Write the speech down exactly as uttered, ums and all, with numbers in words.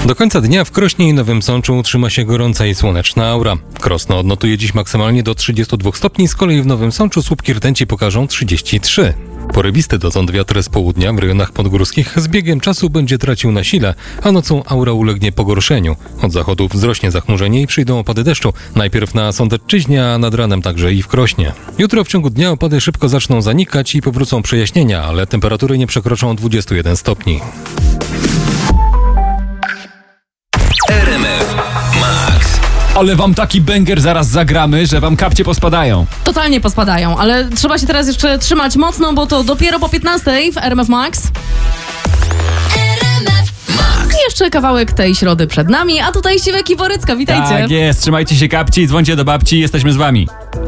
Do końca dnia w Krośnie i Nowym Sączu utrzyma się gorąca i słoneczna aura. Krosno odnotuje dziś maksymalnie do trzydziestu dwóch stopni, z kolei w Nowym Sączu słupki rtęci pokażą trzydzieści trzy. Porywisty dotąd wiatr z południa w rejonach podgórskich z biegiem czasu będzie tracił na sile, a nocą aura ulegnie pogorszeniu. Od zachodu wzrośnie zachmurzenie i przyjdą opady deszczu. Najpierw na Sądecczyźnie, a nad ranem także i w Krośnie. Jutro w ciągu dnia opady szybko zaczną zanikać i powrócą przejaśnienia, ale temperatury nie przekroczą dwudziestu jeden stopni. R M F Max. Ale wam taki banger zaraz zagramy, że wam kapcie pospadają. Totalnie pospadają, ale trzeba się teraz jeszcze trzymać mocno, bo to dopiero po piętnastej w R M F Max. I jeszcze kawałek tej środy przed nami, a tutaj Siwek i Borycka, witajcie. Tak jest, trzymajcie się kapci, dzwońcie do babci, jesteśmy z wami.